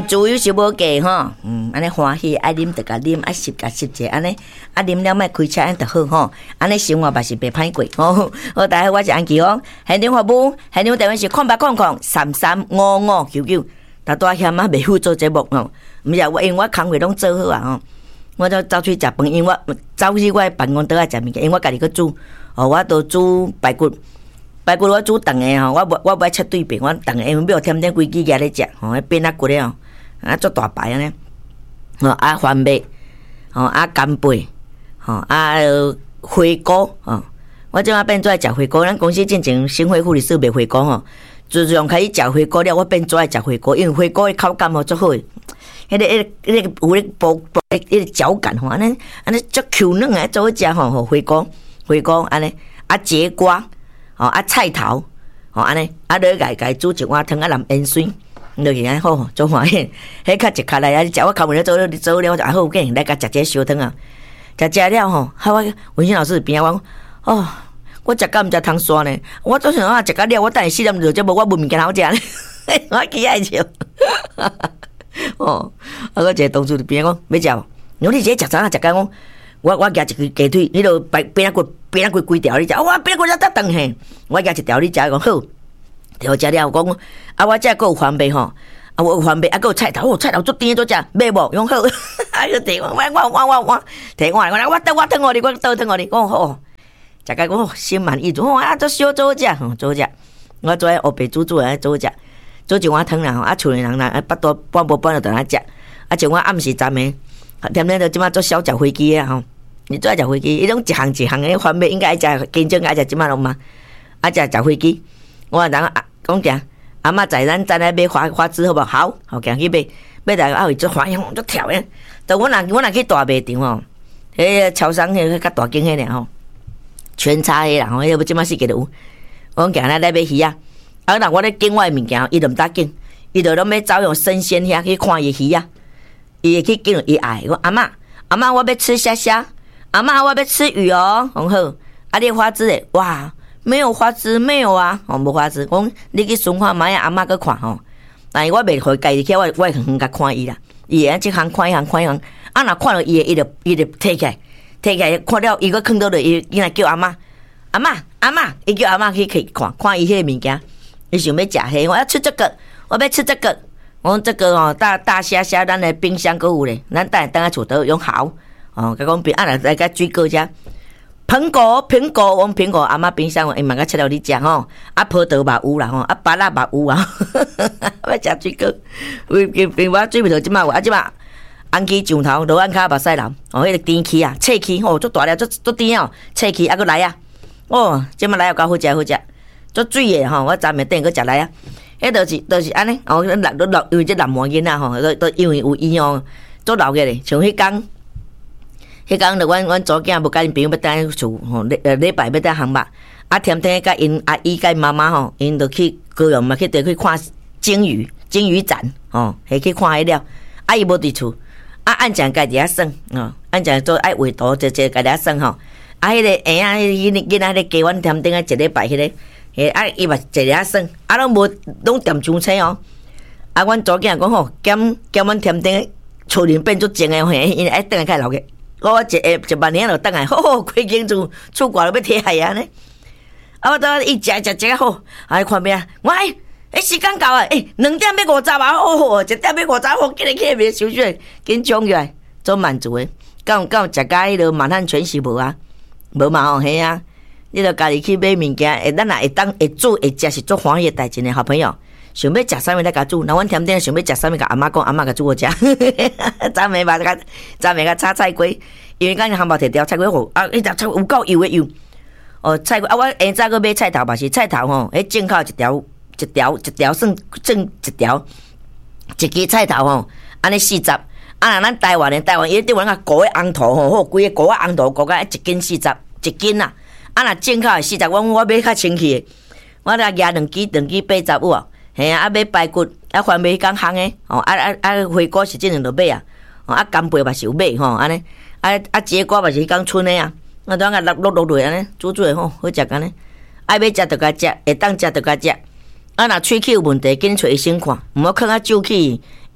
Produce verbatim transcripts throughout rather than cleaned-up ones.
猪有时无价吼，嗯，安尼欢喜爱啉就甲啉，爱吸甲吸者，安尼啊啉了莫开车安就好吼，安尼生活嘛是袂歹过吼。好，大家我是安琪哦，现场服务，现场电话是空八空空三三五五九九，大多嫌啊袂好做节目吼，毋是我因为我工课拢做好啊吼，我就走去食饭，因为我走去我办公桌啊食物件，因为我家己去煮，哦，我都煮排骨。排骨我煮长个吼，我无我无切对边，我长个因为要添点规矩嘢咧食，吼，变啊骨咧吼，啊做大排安尼，吼啊番麦，吼啊干贝，吼啊花菇，吼，我即马变做爱食花菇，咱公司进前生活护理师卖花菇吼，自从开始食花菇了，我变做爱食花菇，因为花菇的口感吼足好诶，迄个迄个迄个有咧薄薄迄个嚼感吼，安尼安尼足 Q 软诶，做好食吼，吼花菇花菇安尼啊节瓜。哦啊菜头，哦安尼，啊你家家煮一碗汤啊淋盐水，落去安好，做欢喜。迄较一卡来啊，你食我口门咧做了，做了我就啊好紧，来甲食这烧汤啊，食食了吼，哈我文心老师边啊我，哦，我食到毋食汤刷呢，我做想啊食到了，我等下四点钟就无我无物件好食呢，我起爱笑，哦，啊我一个同事边讲要食，我你这食啥食到讲。我我夹一个鸡腿，你都白边仔骨边仔骨规条你食，我边仔骨才得长嘿。我夹一条你食讲好，条食了讲啊，我这个有番麦吼，啊我有番麦，啊个有菜头，哦菜头足甜足食，买无用好，啊个提我我我我我提我我我倒我汤我你，我倒汤我你，讲好，食个讲心满意足，啊做小做食，做食，我做黑白煮煮来做食，做一碗汤啦，啊厝里人啦，啊巴肚半无半就等下食，啊一碗暗时站的。踮咧就即马做小食飞机啊吼，你做爱食飞机，伊拢一项一项诶番麦应该爱食，金针爱食即马拢嘛，爱食食飞机。我人啊讲行，阿嬷在咱再来买花花枝好无？好，好行去买，买来啊会做花样做跳诶。但我若我若去大卖场吼，迄个超商迄个较大间迄个吼，全差迄啦吼，迄个即马世界都有。我讲行来来买鱼啊，啊若我咧拣我诶物件，伊就毋搭拣，伊就拢要走用生鲜遐去看伊鱼啊。伊会去叫伊爱，我阿嬷阿嬷我要吃虾虾，阿嬷我要吃鱼哦，很好。啊，你花枝诶，哇，没有花枝，没有啊，哦，无花枝。讲你去顺看买阿嬷去看吼，但是我袂互家己去，我我会远远甲看伊啦。伊会即项看伊项看伊项，啊，若看到伊诶，伊就伊就摕起来，摕起来看了，伊个囥倒落，伊伊来叫阿嬷，阿嬷阿嬷，伊叫阿嬷去去看看伊迄个物件，伊想要食迄，我要吃这个，我要吃这个。我这个哦，大大虾虾，咱的冰箱购有咧，咱等下等下厝头用好哦。甲讲别啊来来甲水果遮，苹果苹果，我们苹果阿嬷冰箱，伊嘛甲切了你食吼。啊，葡萄嘛有啦吼，啊芭乐嘛有啊，要食水果。为为我水蜜桃即马有，啊即马红旗上头，罗安卡目屎蓝，哦，迄个甜起啊，脆起哦，足大粒，足足甜哦，脆起啊，佫来啊，哦，即马来又够好食好食，足水诶吼，我昨暝等佫食来啊。迄著是著是安尼，哦，咱老老因为这南模囡仔吼，都都因为有伊哦，做老个咧，像迄工，迄工著阮阮祖囝无甲因朋友要等厝吼，礼礼拜要等烘肉，啊，天天甲因阿姨甲因妈妈吼，因著去高雄嘛，去地去看鲸鱼，鲸鱼展，吼，迄去看迄了，啊伊无伫厝，啊按正家己遐耍，哦，按正做爱画图，就就家己遐耍吼，啊迄个婴仔迄个囡仔咧加阮天顶啊一礼拜迄个。诶，啊，伊嘛坐咧遐耍，啊，拢无拢踮上车哦。啊，阮祖囝讲吼，减减阮添顶厝里变做静诶，嘿，因为爱等下开老个。我一下一万年就等下，吼吼，开间厝厝挂都要贴海啊呢。啊，我倒伊食食食好，啊，看咩啊？我诶，诶，时间到啊，诶，两点要五十啊，哦吼，一点要五十，好，紧来起来收水，紧冲起来，做满足诶。敢有敢有食甲迄落满汉全席无啊？无嘛吼，嘿啊。你著家己去买物件，会咱若会当会煮会食是做欢喜诶代志呢，好朋友。想要食啥物来甲煮，那阮天顶想要食啥物，甲阿嬷讲，阿嬷甲煮我食。昨暝嘛，甲昨暝甲炒菜龟，因为刚才汉堡摕条菜龟好，啊，迄条菜有够油诶油。哦，菜龟啊，我下早个买菜头嘛是菜头吼，迄正口一条一条一条算算一条，一支菜头吼，安尼四十。啊，若咱台湾诶，台湾伊对阮个糊诶红头吼，好规个糊啊红头糊甲一斤四十，一斤啊。啊，若正口四十，我我买较清气诶，我来压两支两支八十有啊，嘿啊，啊买排骨，啊番麦讲烘诶，哦，啊啊啊花果是即两着买啊，哦啊干贝嘛是有买吼，安尼，啊啊节瓜嘛是迄讲春诶啊，我当个落落落落安尼，煮煮诶吼，好食安尼，爱要食着甲食，会当食着甲食，啊若喙齿有问题，紧找医生看，毋好囥啊酒气，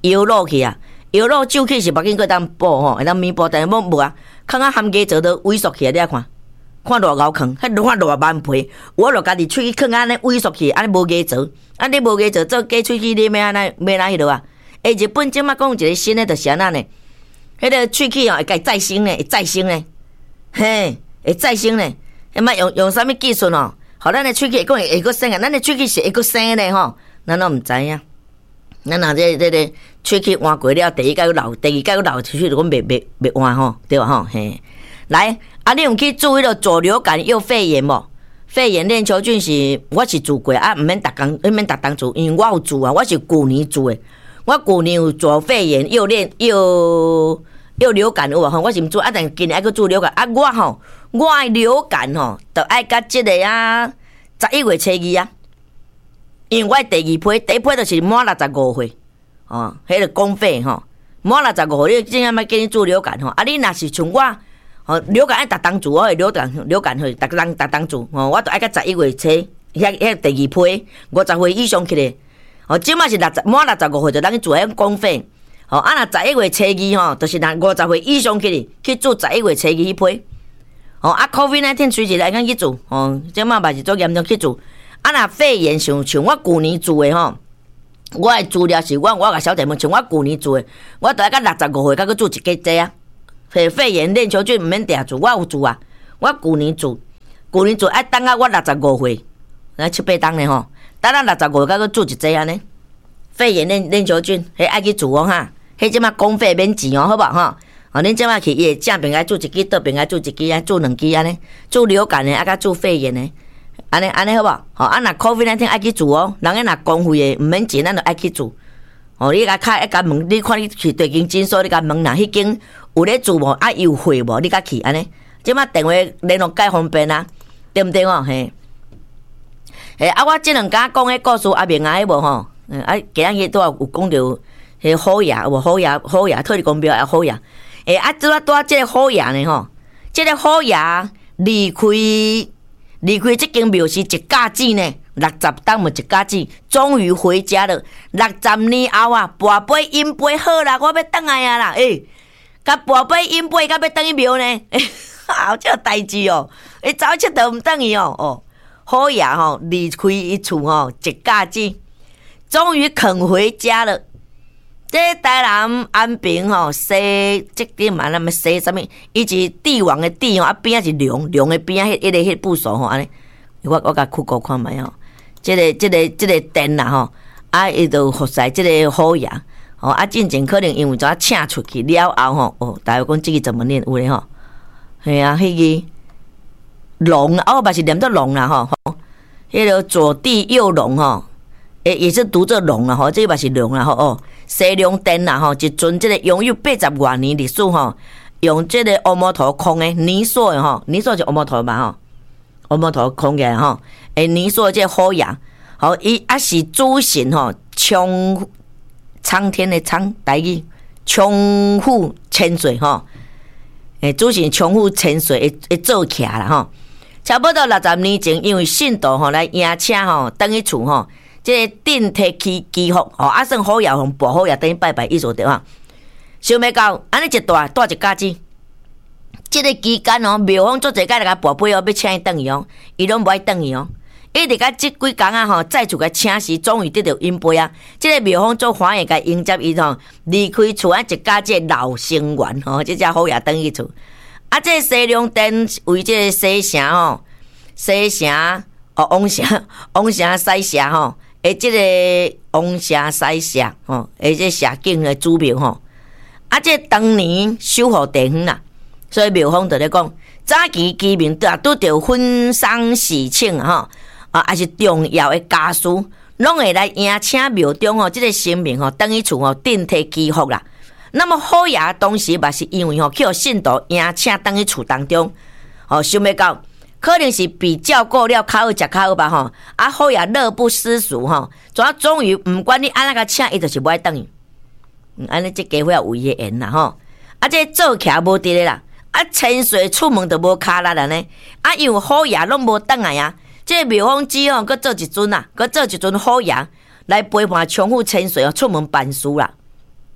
摇落去啊，摇落酒气是目镜个当补吼，会当弥补，但是无无啊，看啊含加做都萎缩起来，你啊看，看偌高坑，迄看偌万倍，我著家己喙齿安尼萎缩起，安尼无加做，啊你无加做做假喙齿，你要安尼要哪迄落啊？诶，日本即马讲一个新诶，就是安那呢，迄个喙齿哦会甲再生呢，会再生呢，嘿，会再生呢，迄嘛用用啥物技术哦？互咱诶喙齿讲会会个生啊，咱诶喙齿是会个生呢吼，咱都毋知影。咱若这这个喙齿换过了，第一届有流，第二届有流，喙齿就讲袂袂袂换吼，对吧吼？嘿，来，啊，你有去注意到左流感又肺炎无？肺炎链球菌是我是住过啊，毋免逐工，毋免逐工住，因为我有住啊，我是旧年住诶，我旧年有左肺炎又链又又流感有无吼？我是毋住啊，但今年爱去住流感啊，我吼，我诶流感吼，着爱甲即个啊十一月初二啊。因为我第二批，第一批就是满六十五岁，哦，迄个公费吼，满六十五岁，你正要叫你做流感吼，啊，你若是像我，吼流感爱逐当做，我会流感流感去，逐当逐当做，吼，我著爱甲十一月初，遐遐第二批五十岁以上起来，哦，即马是六十满六十五岁就当去做迄公费，吼，啊，若十一月初二吼，就是若五十岁以上起来去做十一月初二迄批，吼，啊 ，COVID 十九 随时来讲去做，吼，即马嘛是做严重去做。啊！若肺炎像像我旧年做的吼，我的资料是我我甲小弟问，像我旧年做的，我著爱到六十五岁，甲去做一家剂啊。肺肺炎链球菌毋免定做，我有做啊。我旧年做，旧年做爱等到我六十五岁，啊七八档呢吼，等到六十五岁，甲去做一剂安尼。肺炎链链球菌，迄爱去做哦哈，迄即马公费免钱哦，好无吼？哦，恁即马去伊正边爱做一支，倒边爱做一支啊，做两支安尼，做流感的，啊甲做肺炎的。安尼安尼好无？吼，啊，若 COVID 十九 爱去做哦，人家若公费的毋免钱，咱就爱去做。哦，你甲卡一甲问，你看你去对间诊所，你甲问若迄间有咧做无？啊，有会无？你甲去安尼，即马电话联络介方便啊，对毋对哦？嘿，嘿，啊，我即两家讲迄故事阿明啊，迄无吼，啊，今日拄有讲着迄好牙，有好牙好牙特立公标啊好牙，诶，啊，拄啊拄啊，即个好牙呢吼，即个好牙离开。离开这间庙是一家子呢，六十当么一家子，终于回家了。六十年后啊，跋杯饮杯好啦，我要倒来啊啦，诶、欸，甲跋杯饮杯，甲要倒去庙呢，诶、欸，好这代志哦，伊早佚佗毋倒去哦，哦，好爷吼离开伊厝吼，一家子终于肯回家了。这台南安平吼，西这点嘛，那么西什么？伊是帝王的帝吼，啊边仔是龙，龙的边仔迄一个迄部首吼，安尼，我我甲酷狗看卖吼，这个这个这个店啦吼，啊伊就服侍这个好爷，吼啊进前可能因为怎请出去了后吼，哦，大家讲这个怎么念有咧吼？系啊，迄个龙啊，哦，嘛是念作龙啦吼，迄个左帝右龙吼，诶也是读作龙啦吼，这个嘛是龙啦吼哦。西凉殿啦吼，一尊即个拥有八十多年历史吼，用即个乌毛头空诶泥塑诶吼，泥塑是乌毛头嘛吼，乌毛头空起来吼，诶泥塑即个好羊，吼伊啊是主神吼，冲苍天诶苍台语，冲虎千岁吼，诶主神冲虎千岁会会做起来啦吼，差不多六十年前，因为信徒吼来迎请吼，等去厝吼。即个顶替祈祈福，吼啊算好爷互保好爷等于拜拜意思对啊。想要到安尼一大大一家子，即个期间哦，庙方做侪个来甲跋杯哦，要请伊转去哦，伊拢无爱转去哦。一直甲即几工啊吼，再次甲请时，终于得到因杯啊。即个庙方做欢喜甲迎接伊吼，离开厝啊一家子老成员吼，即只好爷转去厝。啊，即个西凉殿为即个西城吼，西城哦，王城王城西城吼。诶，即个王城西社吼，诶，即社景诶主庙吼，啊，即当年守护地方啦，所以庙方就咧讲，早期居民拄拄着婚丧喜庆吼，啊，还是重要诶家事，拢会来迎请庙中吼，即个神明吼，等于厝吼顶替祈福啦。那么好爷当时嘛是因为吼去互信徒迎请等于厝当中，吼想要到。可能是比较过了较好食较好吧吼，啊好也乐不思蜀吼，怎啊终于毋管你安那个请，伊就是无爱等伊，嗯，安尼即家伙有伊诶缘啦吼，啊这做起来无伫咧啦，啊千岁出门都无骹力啦呢，啊因为好爷拢无等来啊，即个庙方只吼，搁做一尊啊，搁做一尊好爷来陪伴冲虎千岁哦出门办事啦，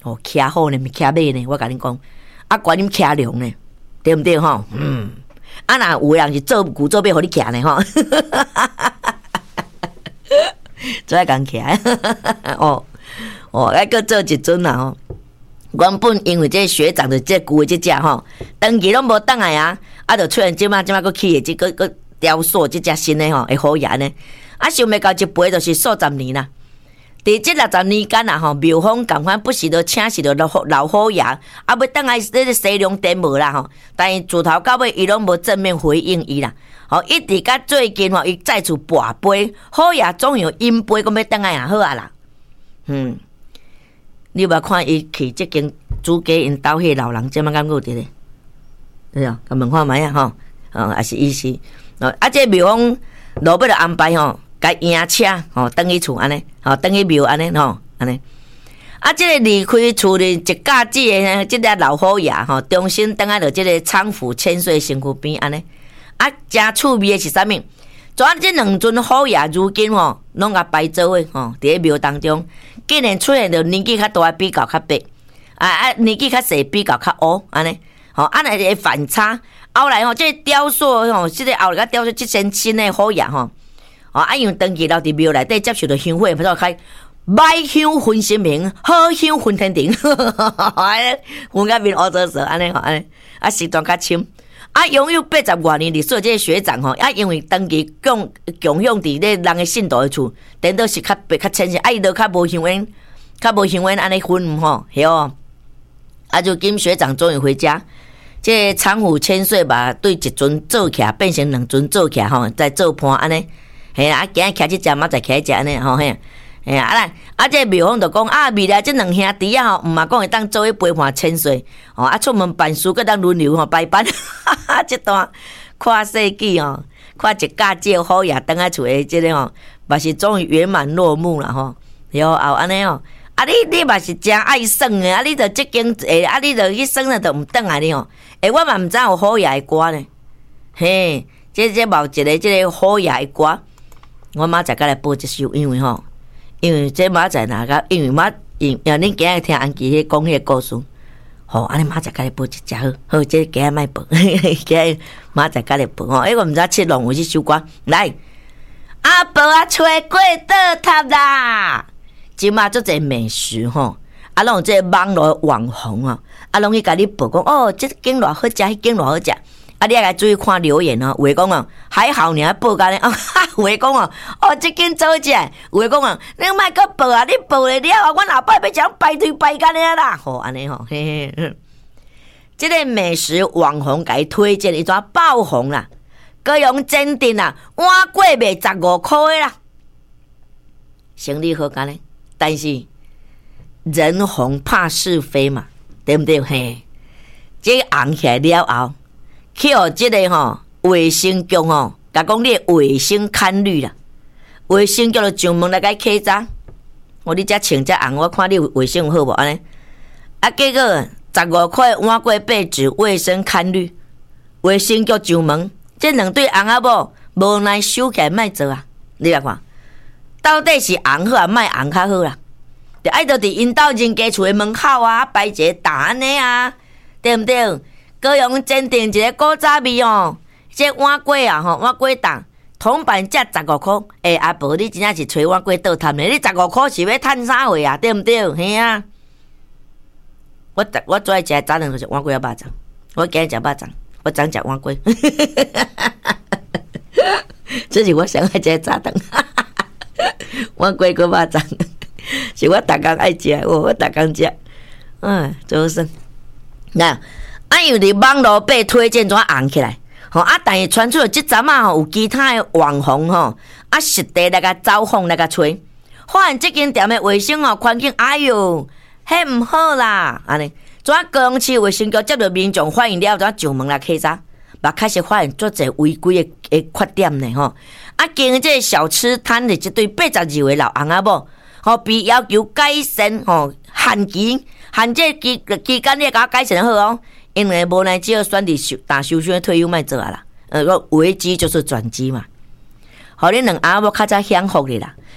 哦，徛好呢，咪徛歹呢，我甲恁讲，啊，管恁徛良呢，对毋对吼？嗯，啊，若有人是做古做要互你徛呢吼，做爱共徛，哦哦，来个做一尊啦吼。原本因为这学长的这旧的这只吼，长期拢无倒来啊，啊，就出现即马即马佫起的即个佫雕塑即只新的吼，会好爷呢。啊，想要到一陪就是数十年啦。伫即六十年间啊，吼庙方共款不时就请示着老老好爷，啊，要倒来这个西凉殿无啦吼，但是自头到尾伊拢无正面回应伊啦。吼，一直到最近吼，伊再次跋杯，好爷总有因杯，讲要倒来也好啊啦。嗯。你有无看伊去即间主家因兜迄老人，即摆敢有伫咧？对啊，甲问看卖啊吼，哦，也是伊是，哦，啊，这庙方落尾就安排吼，甲迎车吼，登去厝安尼，吼，登去庙安尼吼，安尼。啊，即个离开厝里一架子的即个老好爷吼，重新登来到即个昌府千岁身躯边安尼。啊，真趣味的是啥物？怎即两尊好爷如今吼，拢甲摆做伙吼，伫咧庙当中，竟然出现着年纪较大比较较白，啊啊年纪较细比较较乌安尼，吼啊来个反差，后来吼即个雕塑吼，即个后来个雕塑即身新的好爷吼，哦啊因为长期留伫庙内底接受着香火，不错开歹香分神明，好香分天庭，安尼分甲面乌糟糟安尼吼安尼，啊时段较深。啊，拥有八十多年历史，这个学长吼，啊，因为长期共共享伫咧人的信徒的厝，等到是较白较浅些，啊，伊都较无香烟，较无香烟安尼分吼，嘿哦，啊，就今学长终于回家，这长虎千岁吧，对一尊做起来变成两尊做起来吼，再做盘安尼，嘿啊，今日徛即只，明仔徛即只安尼吼嘿。哎呀，啊来，啊这庙方就讲啊，未来这两兄弟啊吼，毋嘛讲会当做伙陪伴千岁，哦啊出门办事搁当轮流吼排班，哈哈，这段看世纪哦，看一家借好爷等下厝的这个吼，嘛是终于圆满落幕了吼。然后安尼哦，啊你你嘛是真爱耍的，啊你着即间诶，啊你着去耍了，着毋转来哩吼。诶，我嘛毋知有好爷的歌呢，嘿，这这某一个这个好爷的歌，我明仔载来播一首，因为吼。因为这明仔哪个，因为明因要恁今日听安琪迄讲迄个故事，吼，安尼明仔甲你报一只好，好，这今日莫报，今日明仔甲你报吼，因为毋知七龙有这首歌，来，阿婆啊，吹过倒塌啦，即马做这美食吼，啊，拢有这网络网红啊，啊，拢去甲你报讲，哦，这间偌好食，迄间偌好食。啊，你也来注意看留言哦。有诶讲哦，还好你还报甲咧，啊，有诶讲哦，哦，这间做食，有诶讲哦，你莫搁报啊，你报了了，阮后摆要将排队排干咧啦，吼，安尼吼，嘿嘿。这个美食网红给推荐一桩爆红啦，高雄坚定啦，碗粿卖十五块诶啦，生意好干咧，但是人红怕是非嘛，对不对？嘿，这红起来了后。去互即个吼卫生局吼，甲讲你卫生堪虑啦。卫生局就上门来甲检查，我你遮穿遮红，我看你卫生好无安尼？啊，结果十五块碗粿被指卫生堪虑，卫生局上门，这两对红仔某无奈收起来卖做啊！你来看，到底是红好啊，卖红较好啦？就爱到伫因兜人家厝的门口啊，摆一个档安尼啊，对毋对？高雄坚定一个古早味哦，这碗粿啊吼，碗粿档铜板价十五块，诶、欸、阿婆你真正是找碗粿倒摊咧，你十五块是要趁啥货啊？对毋对？嘿啊！我我最爱食早顿就是碗粿啊肉粽，我今日食肉粽，我昨食碗粿，这是我上爱食早顿，碗粿个肉粽是我逐工爱食，我我逐工食，嗯，做甚？那。啊，因为网络被推荐怎红起来，吼啊！但是传出了即阵啊，有其他的网红吼，啊实地来甲走访来甲吹，发现即间店的卫生哦环境，哎哟，迄毋好啦，安尼，怎高雄市卫生局接到民众反映了，怎上门来稽查，嘛开始发现足侪违规的的缺点呢，吼！啊，经这小吃摊的一对八十二位老翁仔某，吼被要求改善，吼限期，限这期期间你甲我改善好哦。因为无奈只好选择大修学退休卖做啊啦，呃，危机就是转机嘛。互恁两阿某较早享福哩啦，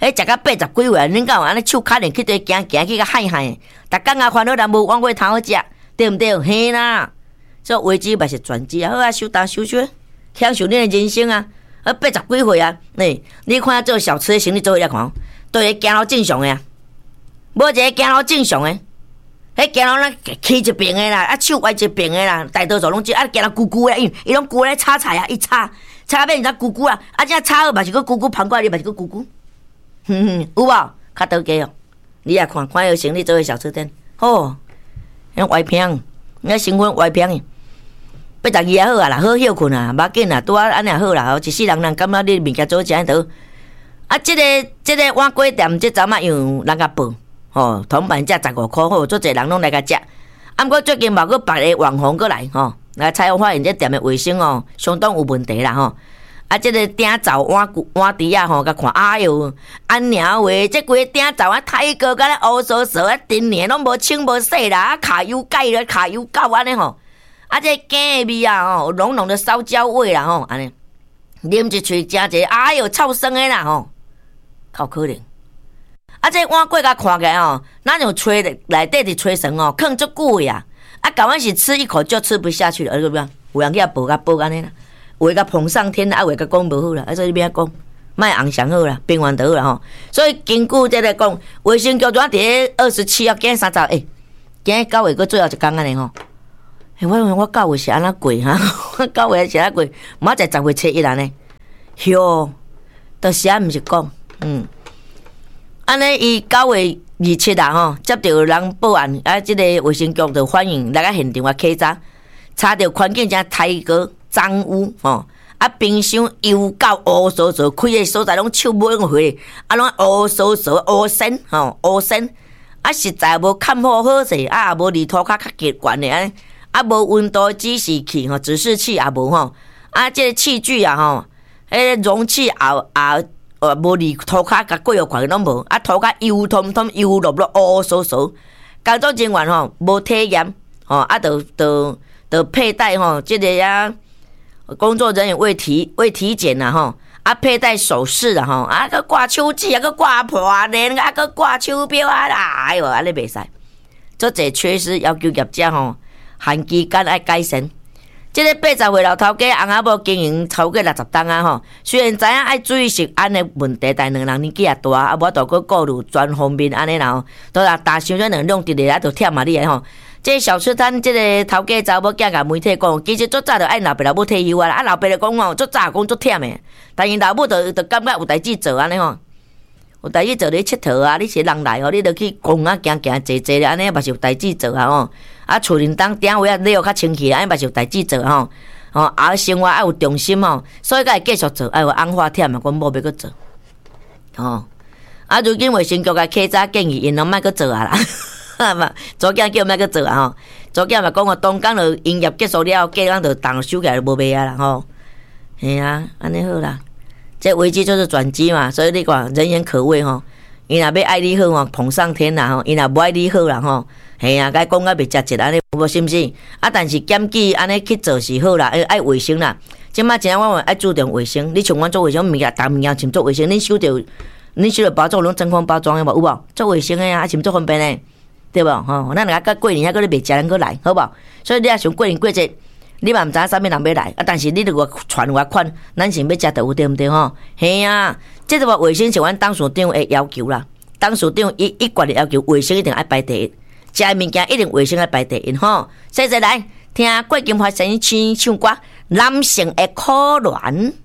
迄食到八十几岁，恁敢有安尼手卡连去对行行去甲害害，逐工啊烦恼人无往过头好食，对毋对？嘿啦，所以危机嘛是转机啊，好啊，收单收收，享受恁的人生啊！啊，八十几岁啊，你你看做小吃的生意做一看，都会行路正常的啊，无一个行路正常的。迄行路咱起一边的啦，啊手歪一边的啦，大多数拢即啊行路咕咕的，因伊拢咕咧炒菜啊，伊炒炒变成咕咕啊，啊只炒好嘛是个咕咕，旁过来嘛是个咕咕，哼哼，有无？较多加哦，你也看看有生意做个小吃店，吼，迄歪平，那成分歪平，八十二也好啊啦，好休困啊，无要紧啊，拄啊安尼也好啦，一世人人感觉你物件做正倒，啊，即、這个即、這个碗粿店，即阵仔有人甲报。吼，铜板价十五箍，好，做侪人拢来甲食。啊，毋过最近嘛，佫别个网红过来吼，来采访发现这店的卫生哦，相当有问题啦吼。啊，这个鼎灶碗碗碟啊吼，甲看，哎哟，安娘话，这规个鼎灶啊，太过甲咧乌糟糟啊，陈年拢无清无洗啦，啊，卡油盖咧，卡油膏安尼吼。啊，这羹的味啊吼，浓浓的烧焦味啦吼，安尼，啉一喙食者，哎哟，臭酸的啦吼，靠可能。啊，这碗粿甲看起来哦，那种吹内底的吹绳哦，放足久的啊！啊，搞完是吃一口就吃不下去了，有没有？有人去啊报甲报安尼啦，话甲捧上天，啊话甲讲无好啦，啊所以你别讲，卖红上好啦，平完就好啦吼。所以根据这个讲，卫生局专伫二十七号今三十，诶，今日九月个最后一天安尼吼。诶，我我九月是安那过哈，我九月是安那过，明仔十月初一安尼。哟，到时啊毋是讲，嗯。安尼，伊九月二七啊吼，接到人报案，啊，即个卫生局就反映来个现场啊稽查，查到环境真太过脏污吼，啊，冰箱油到乌糟糟，开的所在拢臭满回，啊，拢乌糟糟乌腥吼，乌腥，啊，实在无看好好势，啊，也无离涂骹较极悬的安尼，啊，无温度指示器吼，指示器也无吼，啊，即个器具啊吼，迄个容器也也。呃，无离涂骹甲过油款拢无，啊涂骹油通通油落落乌糟糟，工作人员吼无体验，吼啊，就就就佩戴吼，即个啊工作人员为体为体检啦吼，啊佩戴首饰啦吼，啊个挂手指啊个挂破链啊个挂手表啊，哎哟，安尼袂使，做者缺失要求业者吼，限期间爱改善。即个八十岁老头家，翁仔某经营超过六十档啊吼。虽然知影爱注意食安的问题，但两人年纪也大，啊无度佫顾虑全方面安尼啦吼。都啦，大伤这两两直咧，啊，就忝啊你诶吼。即个小吃摊，即个头家查某囝甲媒体讲，其实足早就爱老爸老母退休啊啦。啊，老爸就讲吼，足早讲足忝诶，但因老母就就感觉有代志做安尼吼。有代志做咧佚佗啊！你是人来吼，你著去公啊行行坐坐咧，安尼嘛是有代志做啊吼。啊，厝里当顶位啊，你又较清气，安尼嘛是有代志做吼。吼，啊，生活爱有重心吼，所以才会继续做，爱有红花忝啊，讲无要搁做。吼，啊，如今卫生局甲稽查建议，因拢莫搁做啊啦。嘛，昨囝叫莫搁做啊吼。昨囝嘛讲哦，当工就营业结束了，隔工就动收起来就无卖啊啦吼。嘿啊，安尼好啦。这危机就是转机嘛，所以你讲人言可畏吼，伊若要爱你好吼，捧上天啦吼，伊若无爱你好啦吼，嘿啊，该讲啊袂食一安尼，无是毋是？啊，但是检举安尼去做是好啦，爱卫生啦。即摆真我爱注重卫生，你像阮做卫生物件，逐物件尽做卫生，恁收着，恁收着包装拢真空包装的无有无？做卫生的啊，是毋做方便的，对无？吼，咱若甲过年还搁咧袂食，咱搁来，好无？所以你若想过年过节。你嘛毋知影啥物人要来，啊！但是你如果传外款，咱是要食到有对毋对吼？嘿啊，这个卫生是阮董事长的要求啦。董事长一一贯的要求，卫生一定爱排第一，食的物件一定卫生爱排第一吼。谢谢来听郭金华先生唱歌《男性的可恋》。